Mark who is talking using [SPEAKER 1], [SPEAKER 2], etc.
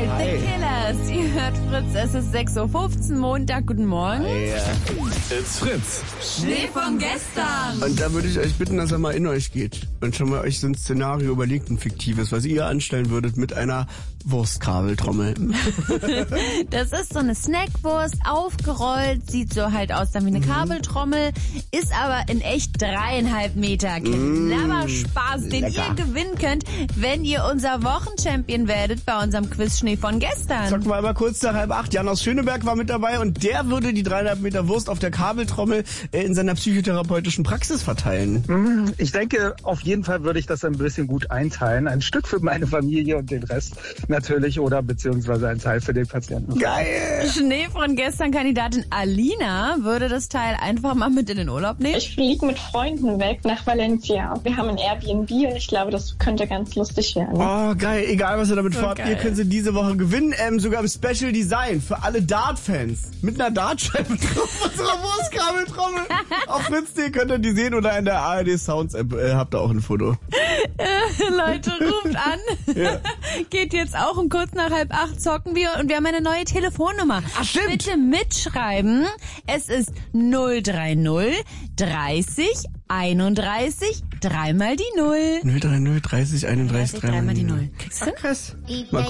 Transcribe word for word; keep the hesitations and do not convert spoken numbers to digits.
[SPEAKER 1] Hi,
[SPEAKER 2] Hi.
[SPEAKER 1] The Killers. Ihr hört Fritz, es ist sechs Uhr fünfzehn, Montag, guten Morgen.
[SPEAKER 2] It's Fritz.
[SPEAKER 1] Schnee von gestern.
[SPEAKER 2] Und da würde ich euch bitten, dass ihr mal in euch geht und schon mal euch so ein Szenario überlegt, ein fiktives, was ihr anstellen würdet mit einer Wurstkabeltrommel.
[SPEAKER 1] Das ist so eine Snackwurst, aufgerollt, sieht so halt aus dann wie eine Kabeltrommel, ist aber in echt dreieinhalb Meter. Knabber Spaß, den
[SPEAKER 2] lecker.
[SPEAKER 1] ihr gewinnen könnt, wenn ihr unser Wochenchampion werdet bei unserem Quiz Schnee von gestern.
[SPEAKER 2] Zocken wir einmal kurz nach halb acht. Jan aus Schöneberg war mit dabei und der würde die dreieinhalb Meter Wurst auf der Kabeltrommel äh, in seiner psychotherapeutischen Praxis verteilen.
[SPEAKER 3] Ich denke, auf jeden Fall würde ich das ein bisschen gut einteilen. Ein Stück für meine Familie und den Rest natürlich oder beziehungsweise ein Teil für den Patienten.
[SPEAKER 2] Geil!
[SPEAKER 1] Schnee von gestern Kandidatin Alina würde das Teil einfach mal mit in den Urlaub nehmen.
[SPEAKER 4] Ich fliege mit Freunden weg nach Valencia. Wir haben ein Airbnb und ich glaube, das könnte ganz lustig werden.
[SPEAKER 2] Oh, geil. Egal, was ihr damit
[SPEAKER 1] So
[SPEAKER 2] vorhabt,
[SPEAKER 1] geil.
[SPEAKER 2] ihr könnt sie diese Woche gewinnen. Ähm, sogar im Special Design für alle Dart-Fans. Mit einer Dartscheibe drauf, unserer Wurstkabeltrommel. Auf Fritz punkt de könnt ihr die sehen oder in der A R D Sounds App äh, habt ihr auch ein Foto.
[SPEAKER 1] Leute, ruft an.
[SPEAKER 2] Ja.
[SPEAKER 1] Geht jetzt auch um kurz nach halb acht zocken wir und wir haben eine neue Telefonnummer.
[SPEAKER 2] Ach, stimmt.
[SPEAKER 1] Bitte mitschreiben. Es ist null drei null dreißig einunddreißig dreimal die Null.
[SPEAKER 2] null drei null dreißig einunddreißig
[SPEAKER 1] dreimal die Null. Kriegst du?
[SPEAKER 2] Krass. Mal